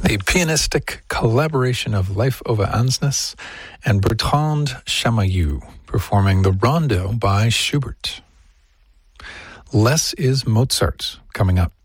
The pianistic collaboration of Leif Ove Ansnes and Bertrand Chamayou performing the Rondo by Schubert. Less is Mozart coming up.